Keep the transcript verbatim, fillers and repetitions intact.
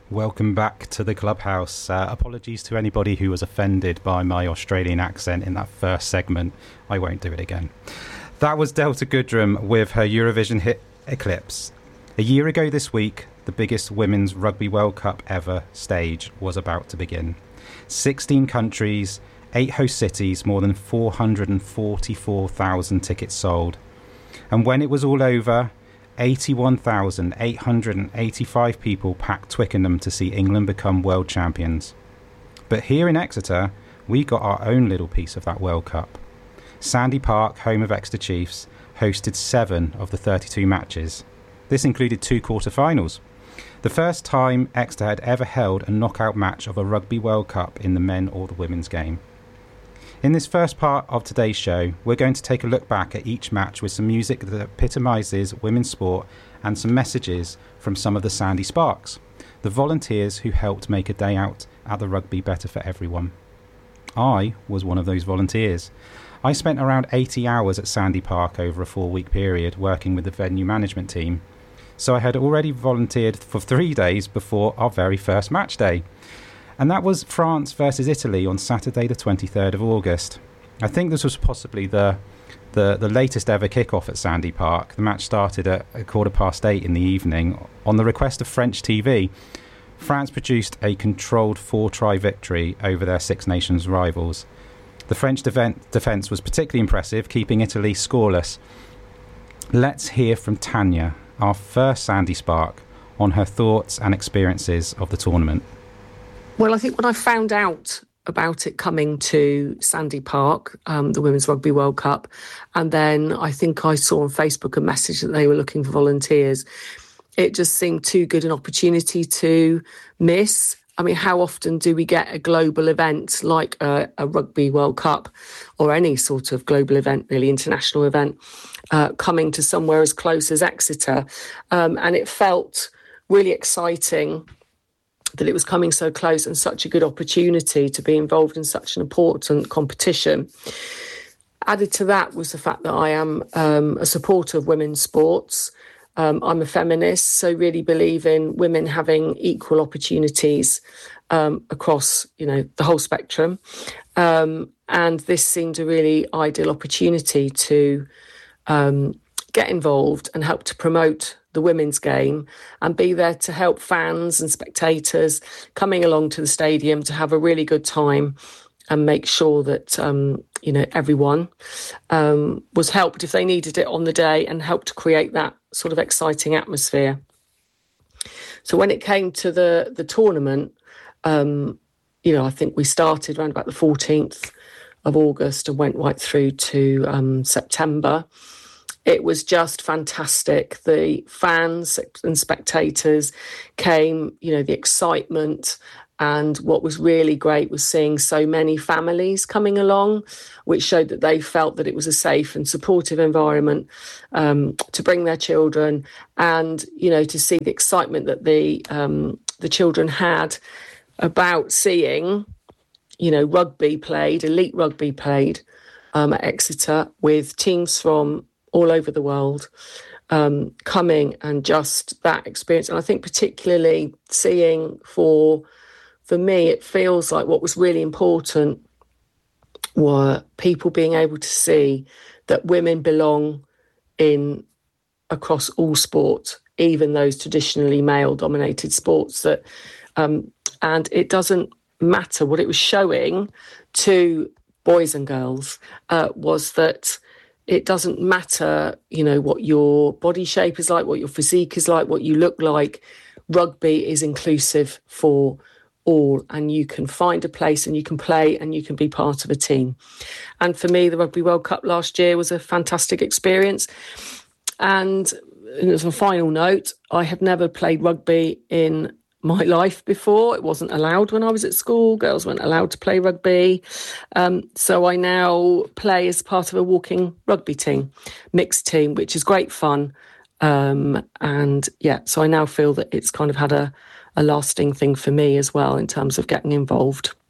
Welcome back to the clubhouse. Uh, apologies to anybody who was offended by my Australian accent in that first segment. I won't do it again. That was Delta Goodrem with her Eurovision hit Eclipse. A year ago this week, the biggest Women's Rugby World Cup ever stage was about to begin. sixteen countries, eight host cities, more than four hundred forty-four thousand tickets sold. And when it was all over, eighty-one thousand eight hundred eighty-five people packed Twickenham to see England become world champions. But here in Exeter, we got our own little piece of that World Cup. Sandy Park, home of Exeter Chiefs, hosted seven of the thirty-two matches. This included two quarter-finals. The first time Exeter had ever held a knockout match of a Rugby World Cup in the men or the women's game. In this first part of today's show, we're going to take a look back at each match with some music that epitomises women's sport and some messages from some of the Sandy Sparks, the volunteers who helped make a day out at the rugby better for everyone. I was one of those volunteers. I spent around eighty hours at Sandy Park over a four-week period working with the venue management team, so I had already volunteered for three days before our very first match day. And that was France versus Italy on Saturday the twenty-third of August. I think this was possibly the, the the latest ever kick-off at Sandy Park. The match started at a quarter past eight in the evening. On the request of French T V, France produced a controlled four-try victory over their Six Nations rivals. The French defence was particularly impressive, keeping Italy scoreless. Let's hear from Tanya, our first Sandy Spark, on her thoughts and experiences of the tournament. Well, I think when I found out about it coming to Sandy Park, um, the Women's Rugby World Cup, and then I think I saw on Facebook a message that they were looking for volunteers, it just seemed too good an opportunity to miss. I mean, how often do we get a global event like a, a Rugby World Cup or any sort of global event, really international event, uh, coming to somewhere as close as Exeter? Um, and it felt really exciting that it was coming so close and such a good opportunity to be involved in such an important competition. Added to that was the fact that I am um, a supporter of women's sports. Um, I'm a feminist, so really believe in women having equal opportunities um, across, you know, the whole spectrum. Um, and this seemed a really ideal opportunity to um, get involved and help to promote the women's game and be there to help fans and spectators coming along to the stadium to have a really good time and make sure that, um, you know, everyone um, was helped if they needed it on the day and helped to create that sort of exciting atmosphere. So when it came to the, the tournament, um, you know, I think we started around about the fourteenth of August and went right through to um, September. It was just fantastic. The fans and spectators came, you know, the excitement. And what was really great was seeing so many families coming along, which showed that they felt that it was a safe and supportive environment um, to bring their children and, you know, to see the excitement that the um, the children had about seeing, you know, rugby played, elite rugby played um, at Exeter with teams from all over the world um, coming and just that experience. And I think particularly seeing for, for me, it feels like what was really important were people being able to see that women belong in across all sport, even those traditionally male-dominated sports. That um, and it doesn't matter. What it was showing to boys and girls uh, was that it doesn't matter, you know, what your body shape is like, what your physique is like, what you look like. Rugby is inclusive for all, and you can find a place and you can play and you can be part of a team. And for me, the Rugby World Cup last year was a fantastic experience. And as a final note, I have never played rugby in my life before. It wasn't allowed when I was at school. Girls weren't allowed to play rugby. Um, so I now play as part of a walking rugby team, mixed team, which is great fun. Um, and yeah, so I now feel that it's kind of had a, a lasting thing for me as well in terms of getting involved.